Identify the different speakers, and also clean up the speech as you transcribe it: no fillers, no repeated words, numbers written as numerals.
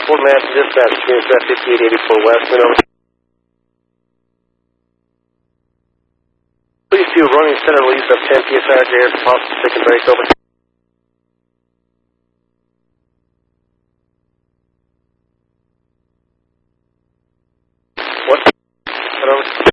Speaker 1: Fort Mass Dispatch, experience that 5884 West, and over. Please do running center release of 10 PSI to air, possible stick and brake, over. What? Over.